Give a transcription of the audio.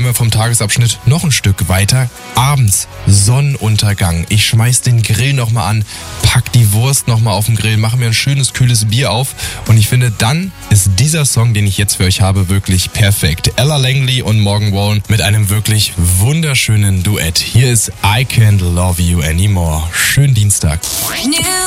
wir vom Tagesabschnitt noch ein Stück weiter. Abends, Sonnenuntergang. Ich schmeiß den Grill nochmal an, pack die Wurst nochmal auf den Grill, mache mir ein schönes, kühles Bier auf. Und ich finde, dann ist dieser Song, den ich jetzt für euch habe, wirklich perfekt. Ella Langley und Morgan Wallen mit einem wirklich wunderschönen Duett. Hier ist I Can't Love You Anymore. Schönen Dienstag.